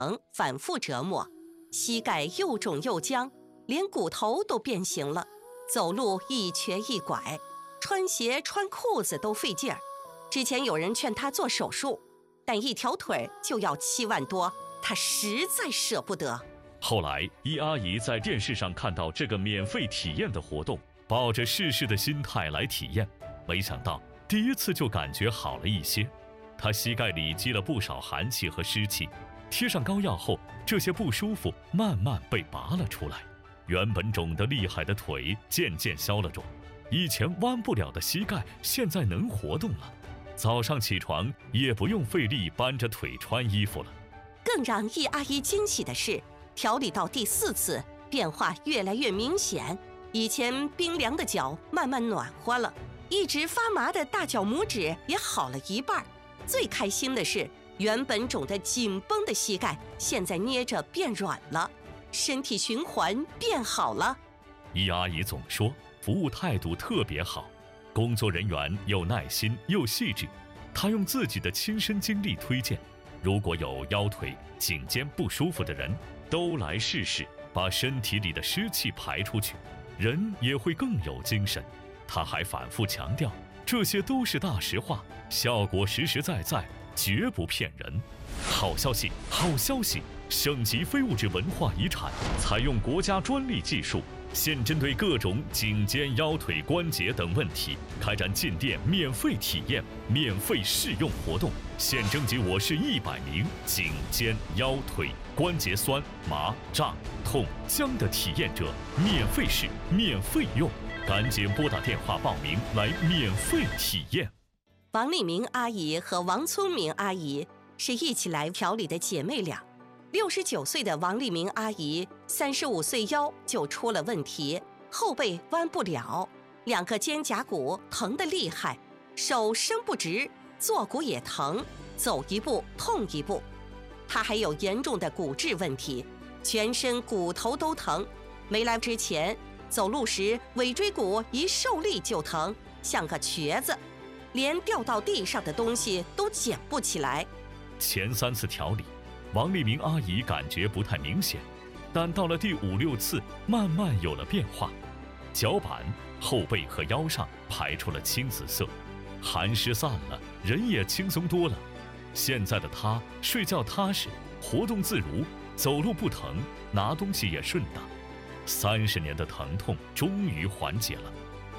反复折磨，膝盖又肿又僵，连骨头都变形了，走路一瘸一拐，穿鞋穿裤子都费劲儿。之前有人劝他做手术，但一条腿就要7万多，他实在舍不得。 后来易阿姨在电视上看到这个免费体验的活动，抱着试试的心态来体验，没想到第一次就感觉好了一些。她膝盖里积了不少寒气和湿气，贴上膏药后，这些不舒服慢慢被拔了出来，原本肿得厉害的腿渐渐消了肿，以前弯不了的膝盖现在能活动了，早上起床也不用费力搬着腿穿衣服了。 更让易阿姨惊喜的是，调理到第4次，变化越来越明显，以前冰凉的脚慢慢暖和了，一直发麻的大脚拇指也好了一半。最开心的是，原本肿得紧绷的膝盖现在捏着变软了，身体循环变好了。 易阿姨总说服务态度特别好，工作人员又耐心又细致，她用自己的亲身经历推荐，如果有腰腿、颈肩不舒服的人，都来试试，把身体里的湿气排出去，人也会更有精神。她还反复强调，这些都是大实话，效果实实在在，绝不骗人。好消息，好消息！省级非物质文化遗产采用国家专利技术，现针对各种颈肩、腰腿、关节等问题开展进店免费体验、免费试用活动，现征集我市100名颈肩、腰腿、关节酸、麻、胀、痛、僵的体验者，免费试、免费用，赶紧拨打电话报名来免费体验。 王丽明阿姨和王聪明阿姨是一起来调理的姐妹俩。69岁的王丽明阿姨35岁腰就出了问题，后背弯不了，2个肩胛骨疼得厉害，手伸不直，坐骨也疼，走一步痛一步。她还有严重的骨质问题，全身骨头都疼，没来之前走路时尾椎骨一受力就疼，像个瘸子，连掉到地上的东西都捡不起来。 前3次调理，王丽明阿姨感觉不太明显，但到了第5、6次，慢慢有了变化。脚板、后背和腰上排出了青紫色，寒湿散了，人也轻松多了。现在的她睡觉踏实，活动自如，走路不疼，拿东西也顺当。30年的疼痛终于缓解了。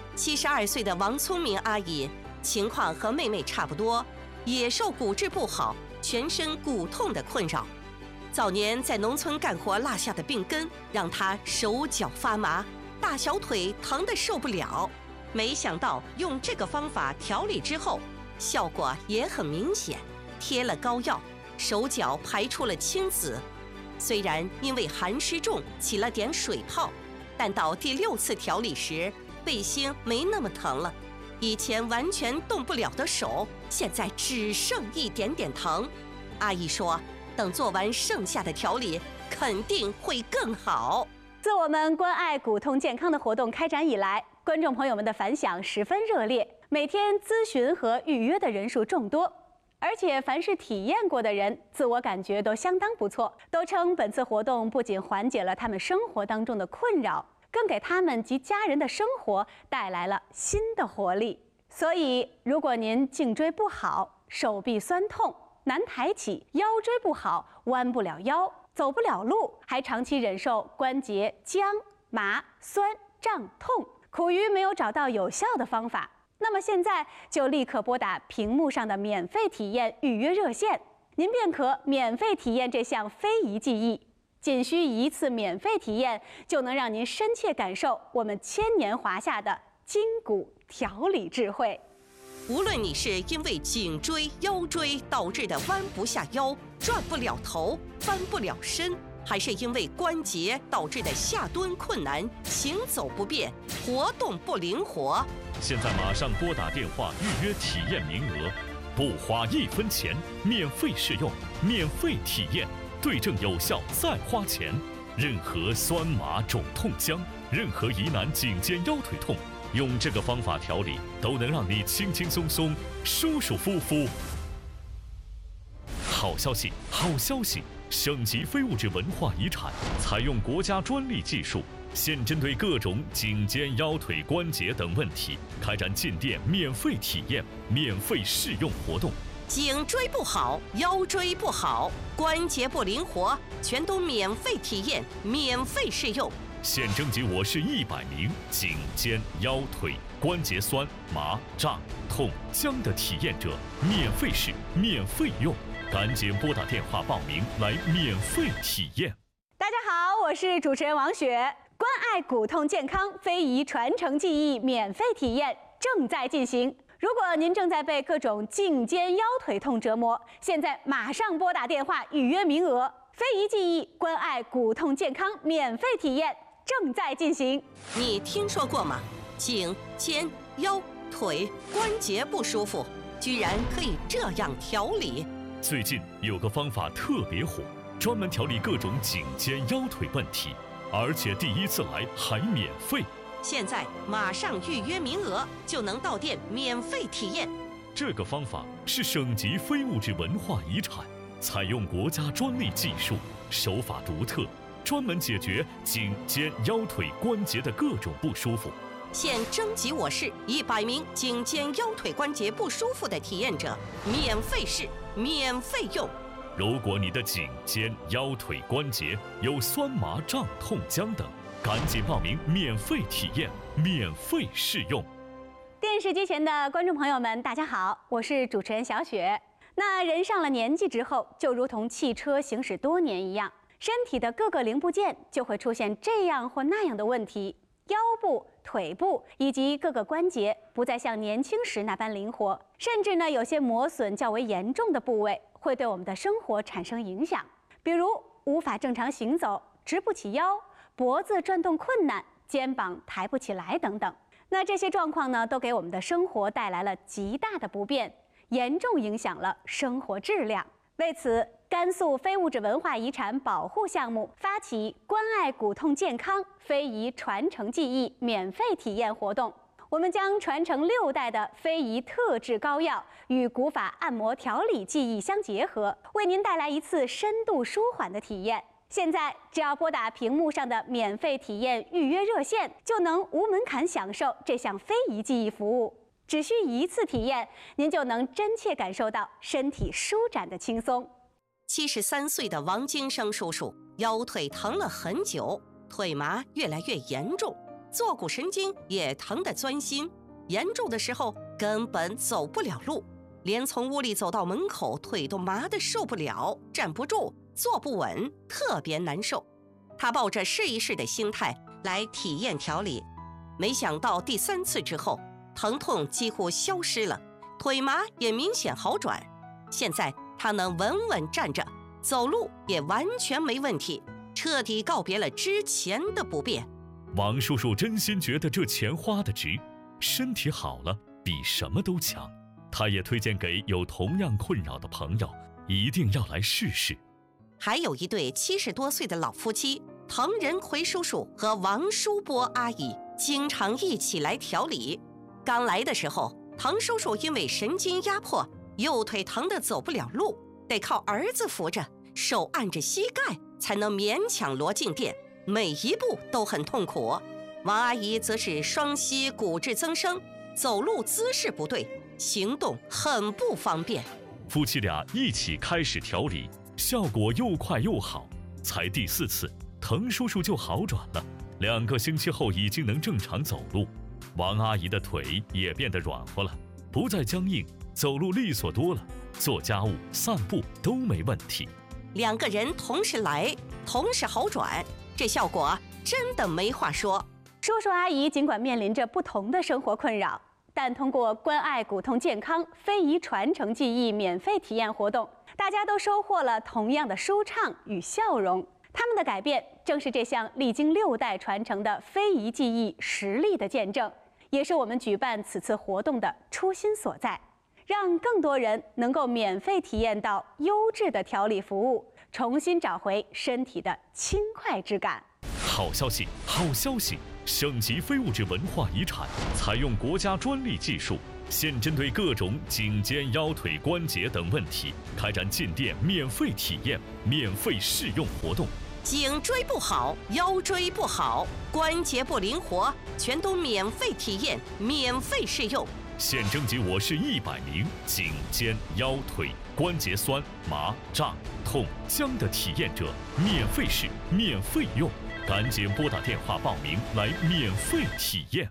72岁的王聪明阿姨情况和妹妹差不多，也受骨质不好、全身骨痛的困扰。早年在农村干活落下的病根，让她手脚发麻，大小腿疼得受不了。没想到用这个方法调理之后，效果也很明显，贴了膏药，手脚排出了青紫。虽然因为寒湿重起了点水泡，但到第6次调理时，背心没那么疼了。以前完全动不了的手，现在只剩一点点疼。阿姨说，等做完剩下的调理，肯定会更好。 自我们关爱骨痛健康的活动开展以来，观众朋友们的反响十分热烈，每天咨询和预约的人数众多。而且凡是体验过的人，自我感觉都相当不错，都称本次活动不仅缓解了他们生活当中的困扰，更给他们及家人的生活带来了新的活力。所以，如果您颈椎不好、手臂酸痛、难抬起、腰椎不好、弯不了腰、走不了路，还长期忍受关节僵、麻、酸、胀、痛，苦于没有找到有效的方法，那么现在就立刻拨打屏幕上的免费体验预约热线，您便可免费体验这项非遗技艺。仅需1次免费体验，就能让您深切感受我们千年华夏的筋骨调理智慧。 无论你是因为颈椎、腰椎导致的弯不下腰、转不了头、翻不了身，还是因为关节导致的下蹲困难、行走不便、活动不灵活， 现在马上拨打电话预约体验名额，不花1分钱，免费试用，免费体验，对症有效再花钱。任何酸麻肿痛僵，任何疑难颈肩腰腿痛，用这个方法调理，都能让你轻轻松松、舒舒服服。好消息，好消息！ 省级非物质文化遗产，采用国家专利技术，现针对各种颈肩腰腿关节等问题，开展进店免费体验、免费试用活动。 颈椎不好，腰椎不好，关节不灵活，全都免费体验、免费试用。 现征集我市100名颈肩腰腿关节酸、麻、胀、痛、僵的体验者，免费试、免费用。赶紧拨打电话报名来免费体验。 大家好，我是主持人王雪。关爱骨痛健康非遗传承技艺免费体验正在进行。如果您正在被各种颈肩腰腿痛折磨，现在马上拨打电话预约名额。非遗技艺关爱骨痛健康免费体验正在进行。 你听说过吗？颈、肩、腰、腿关节不舒服，居然可以这样调理。 最近有个方法特别火，专门调理各种颈肩腰腿问题，而且第一次来还免费。 现在马上预约名额，就能到店免费体验。 这个方法是省级非物质文化遗产，采用国家专利技术，手法独特，专门解决颈肩腰腿关节的各种不舒服。 现征集我市100名颈肩腰腿关节不舒服的体验者，免费试、免费用。 如果你的颈肩腰腿关节有酸麻胀痛僵等，赶紧报名免费体验、免费试用。 电视机前的观众朋友们，大家好，我是主持人小雪。那人上了年纪之后，就如同汽车行驶多年一样，身体的各个零部件就会出现这样或那样的问题，腰部、腿部以及各个关节不再像年轻时那般灵活，甚至呢，有些磨损较为严重的部位会对我们的生活产生影响，比如无法正常行走、直不起腰、脖子转动困难、肩膀抬不起来等等。那这些状况呢，都给我们的生活带来了极大的不便，严重影响了生活质量。为此，甘肃非物质文化遗产保护项目发起关爱骨痛健康非遗传承技艺免费体验活动。我们将传承6代的非遗特制膏药与古法按摩调理技艺相结合，为您带来一次深度舒缓的体验。现在只要拨打屏幕上的免费体验预约热线，就能无门槛享受这项非遗技艺服务。只需1次体验，您就能真切感受到身体舒展的轻松。 73岁的王金生叔叔腰腿疼了很久，腿麻越来越严重，坐骨神经也疼得钻心，严重的时候根本走不了路，连从屋里走到门口，腿都麻得受不了，站不住，坐不稳，特别难受。他抱着试一试的心态来体验调理，没想到第3次之后，疼痛几乎消失了，腿麻也明显好转。现在他能稳稳站着，走路也完全没问题，彻底告别了之前的不便。 王叔叔真心觉得这钱花得值，身体好了比什么都强。他也推荐给有同样困扰的朋友，一定要来试试。 还有一对70多岁的老夫妻，滕仁奎叔叔和王淑波阿姨经常一起来调理。刚来的时候，滕叔叔因为神经压迫，右腿疼得走不了路，得靠儿子扶着，手按着膝盖才能勉强挪进店，每一步都很痛苦。王阿姨则是双膝骨质增生，走路姿势不对，行动很不方便。 夫妻俩一起开始调理，效果又快又好。才第4次，滕叔叔就好转了，2个星期后已经能正常走路。王阿姨的腿也变得软和了，不再僵硬，走路利索多了，做家务、散步都没问题。 2个人同时来，同时好转，这效果真的没话说。 叔叔阿姨尽管面临着不同的生活困扰，但通过关爱骨痛健康非遗传承技艺免费体验活动，大家都收获了同样的舒畅与笑容。他们的改变正是这项历经6代传承的非遗技艺实力的见证，也是我们举办此次活动的初心所在，让更多人能够免费体验到优质的调理服务，重新找回身体的轻快之感。 好消息，好消息！省级非物质文化遗产采用国家专利技术， 现针对各种颈肩腰腿关节等问题开展进店免费体验、免费试用活动。 颈椎不好，腰椎不好，关节不灵活，全都免费体验、免费试用。 现征集我市100名颈肩腰腿关节酸、麻、胀、痛、僵的体验者，免费试、免费用，赶紧拨打电话报名来免费体验。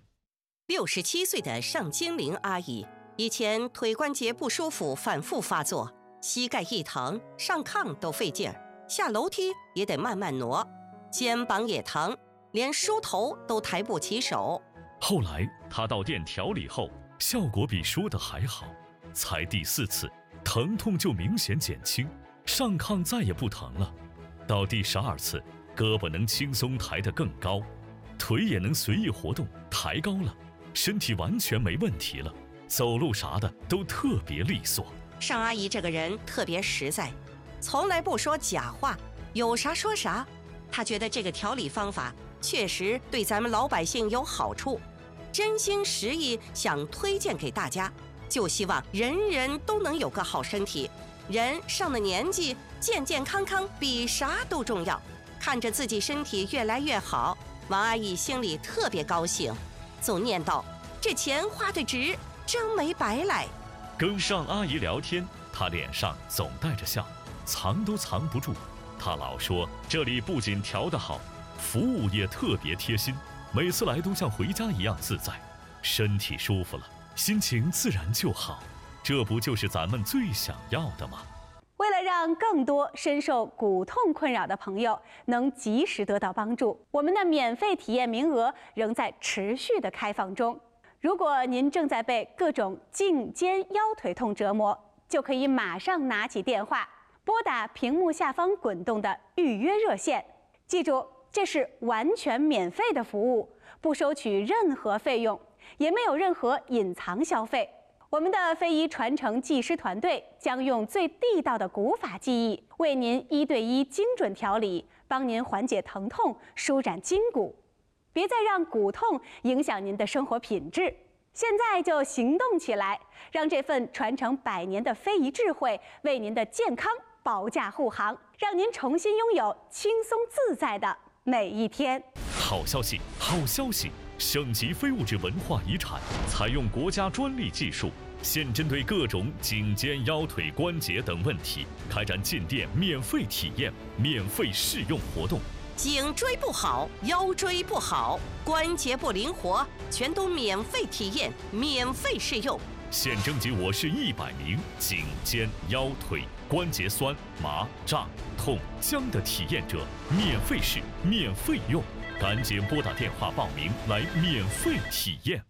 67岁的尚金玲阿姨，以前腿关节不舒服反复发作，膝盖一疼，上炕都费劲儿，下楼梯也得慢慢挪，肩膀也疼，连梳头都抬不起手。 后来她到店调理后，效果比说的还好，才第4次，疼痛就明显减轻，上炕再也不疼了。到第12次，胳膊能轻松抬得更高，腿也能随意活动，抬高了，身体完全没问题了，走路啥的都特别利索。 尚阿姨这个人特别实在，从来不说假话，有啥说啥。她觉得这个调理方法确实对咱们老百姓有好处，真心实意想推荐给大家，就希望人人都能有个好身体。人上了年纪，健健康康比啥都重要。看着自己身体越来越好，王阿姨心里特别高兴，总念叨：这钱花得值，真没白来。 跟尚阿姨聊天，她脸上总带着笑，藏都藏不住。她老说这里不仅调得好，服务也特别贴心，每次来都像回家一样自在，身体舒服了，心情自然就好，这不就是咱们最想要的吗？ 为了让更多深受骨痛困扰的朋友能及时得到帮助，我们的免费体验名额仍在持续的开放中。如果您正在被各种颈肩腰腿痛折磨，就可以马上拿起电话，拨打屏幕下方滚动的预约热线。记住，这是完全免费的服务，不收取任何费用，也没有任何隐藏消费。我们的非遗传承技师团队将用最地道的古法技艺，为您1对1精准调理，帮您缓解疼痛，舒展筋骨。别再让骨痛影响您的生活品质，现在就行动起来，让这份传承100年的非遗智慧为您的健康保驾护航，让您重新拥有轻松自在的每一天。 好消息，好消息！省级非物质文化遗产，采用国家专利技术，现针对各种颈肩腰腿关节等问题开展进店免费体验、免费试用活动。 颈椎不好，腰椎不好，关节不灵活，全都免费体验、免费试用。 现征集我市100名颈肩腰腿关节酸、麻、胀、痛、僵的体验者，免费试、免费用，赶紧拨打电话报名来免费体验。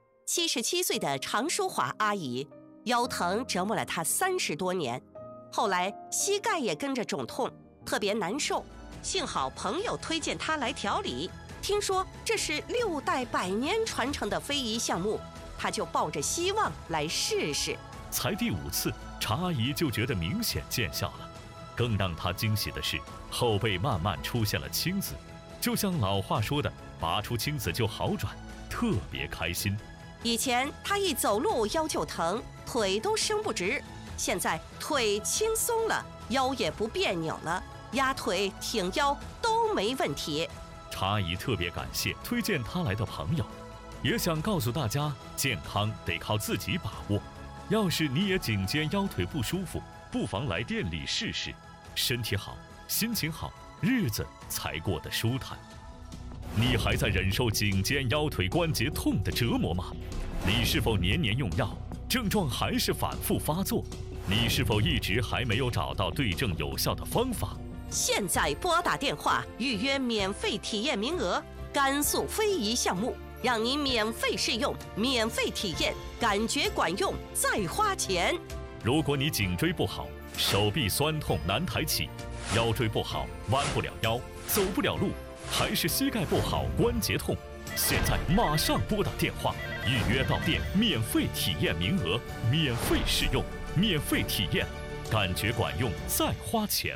77岁的常淑华阿姨，腰疼折磨了她30多年，后来膝盖也跟着肿痛，特别难受。幸好朋友推荐她来调理，听说这是6代100年传承的非遗项目，她就抱着希望来试试。 才第5次，查阿姨就觉得明显见效了。更让她惊喜的是，后背慢慢出现了青紫，就像老话说的，拔出青紫就好转，特别开心。 以前她一走路腰就疼，腿都伸不直，现在腿轻松了，腰也不别扭了，压腿挺腰都没问题。 查阿姨特别感谢推荐她来的朋友，也想告诉大家，健康得靠自己把握。要是你也颈肩腰腿不舒服，不妨来店里试试，身体好，心情好，日子才过得舒坦。你还在忍受颈肩腰腿关节痛的折磨吗？你是否年年用药，症状还是反复发作？你是否一直还没有找到对症有效的方法？ 现在拨打电话预约免费体验名额，甘肃非遗项目，让您免费试用、免费体验，感觉管用再花钱。 如果你颈椎不好，手臂酸痛难抬起，腰椎不好弯不了腰，走不了路，还是膝盖不好关节痛，现在马上拨打电话预约到店免费体验名额，免费试用，免费体验，感觉管用再花钱。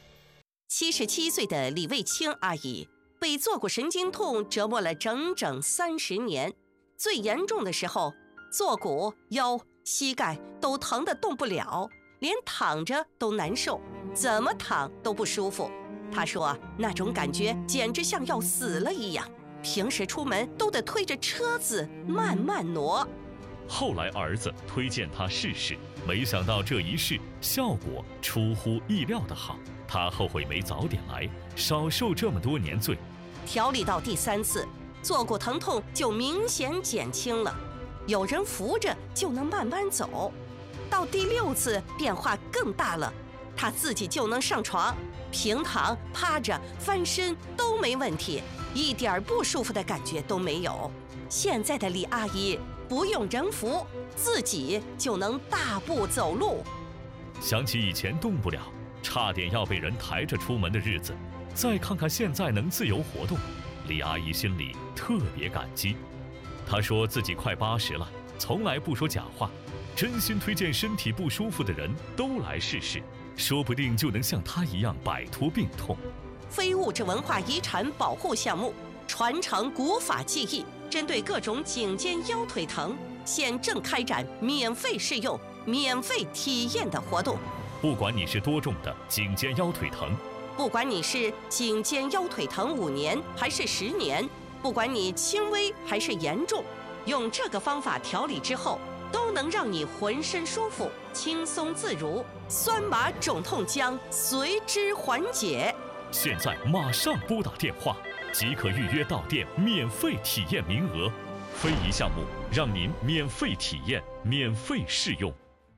77岁的李卫清阿姨被坐骨神经痛折磨了整整30年，最严重的时候坐骨、腰、膝盖都疼得动不了，连躺着都难受，怎么躺都不舒服。他说那种感觉简直像要死了一样，平时出门都得推着车子慢慢挪。 后来儿子推荐他试试，没想到这一试效果出乎意料的好，他后悔没早点来，少受这么多年罪。 调理到第3次，坐骨疼痛就明显减轻了，有人扶着就能慢慢走。到第6次变化更大了，他自己就能上床，平躺、趴着、翻身都没问题，一点不舒服的感觉都没有。现在的李阿姨不用人扶，自己就能大步走路。 想起以前动不了，差点要被人抬着出门的日子，再看看现在能自由活动，李阿姨心里特别感激。她说自己快80了，从来不说假话，真心推荐身体不舒服的人都来试试，说不定就能像她一样摆脱病痛。 非物质文化遗产保护项目，传承古法技艺，针对各种颈肩腰腿疼，现正开展免费试用、免费体验的活动。 不管你是多重的颈肩腰腿疼， 不管你是颈肩腰腿疼5年还是10年，不管你轻微还是严重，用这个方法调理之后，都能让你浑身舒服、轻松自如，酸麻肿痛将随之缓解。 现在马上拨打电话，即可预约到店免费体验名额，非遗项目让您免费体验、免费试用。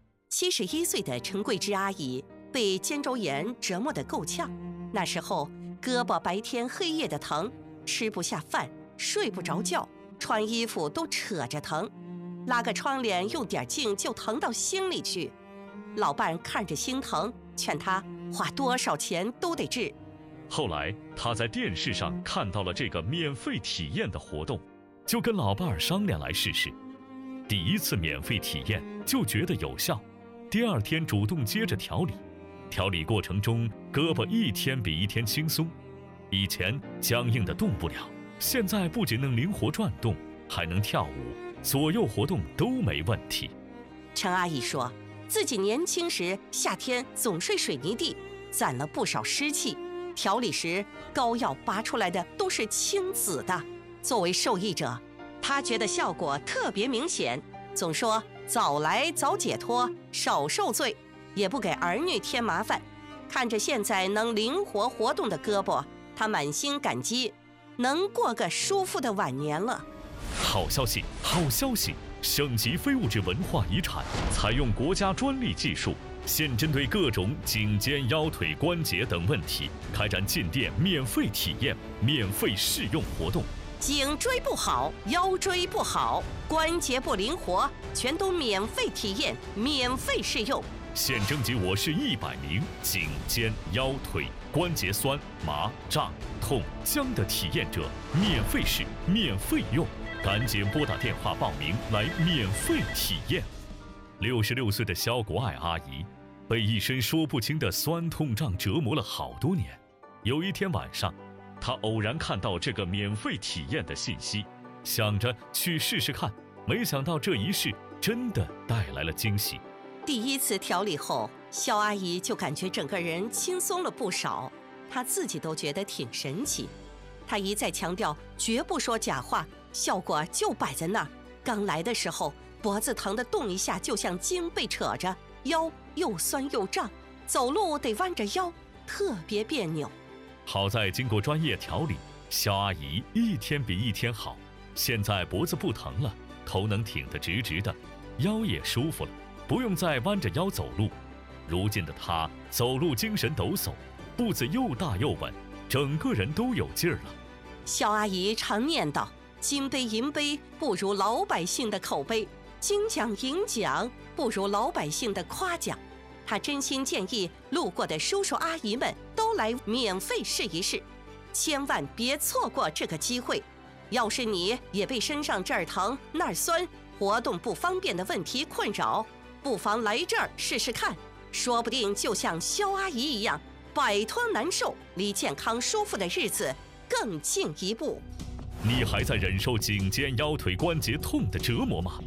71岁的陈桂芝阿姨被肩周炎折磨得够呛，那时候胳膊白天黑夜的疼，吃不下饭，睡不着觉，穿衣服都扯着疼，拉个窗帘用点劲就疼到心里去。老伴看着心疼，劝她花多少钱都得治。 后来他在电视上看到了这个免费体验的活动，就跟老伴儿商量来试试。第1次免费体验就觉得有效，第2天主动接着调理。调理过程中，胳膊一天比一天轻松，以前僵硬的动不了，现在不仅能灵活转动，还能跳舞，左右活动都没问题。 陈阿姨说自己年轻时夏天总睡水泥地，攒了不少湿气，调理时膏药拔出来的都是青紫的。作为受益者，她觉得效果特别明显，总说早来早解脱，少受罪，也不给儿女添麻烦。看着现在能灵活活动的胳膊，她满心感激，能过个舒服的晚年了。 好消息，好消息！省级非物质文化遗产，采用国家专利技术，现针对各种颈肩腰腿关节等问题，开展进店免费体验、免费试用活动。 颈椎不好，腰椎不好，关节不灵活，全都免费体验、免费试用。 现征集我市100名颈肩腰腿关节酸、麻、胀、痛、僵的体验者，免费试、免费用。赶紧拨打电话报名来免费体验。66岁的肖国爱阿姨被一身说不清的酸痛胀折磨了好多年。有一天晚上，她偶然看到这个免费体验的信息，想着去试试看，没想到这一试真的带来了惊喜。 第1次调理后，肖阿姨就感觉整个人轻松了不少，她自己都觉得挺神奇。她一再强调绝不说假话，效果就摆在那儿。刚来的时候，脖子疼得动一下就像筋被扯着，腰又酸又胀，走路得弯着腰，特别别扭。 好在经过专业调理，肖阿姨一天比一天好，现在脖子不疼了，头能挺得直直的，腰也舒服了，不用再弯着腰走路。如今的她走路精神抖擞，步子又大又稳，整个人都有劲儿了。 肖阿姨常念叨，金杯银杯不如老百姓的口碑，金奖银奖不如老百姓的夸奖。她真心建议路过的叔叔阿姨们都来免费试一试，千万别错过这个机会。要是你也被身上这儿疼那儿酸、活动不方便的问题困扰，不妨来这儿试试看，说不定就像肖阿姨一样，摆脱难受，离健康舒服的日子更进一步。 你还在忍受颈肩腰腿关节痛的折磨吗？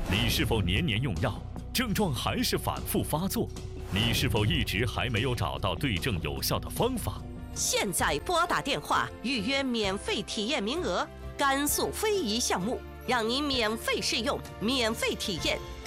你是否年年用药，症状还是反复发作？你是否一直还没有找到对症有效的方法？ 现在拨打电话预约免费体验名额，甘肃非遗项目，让你免费试用、免费体验。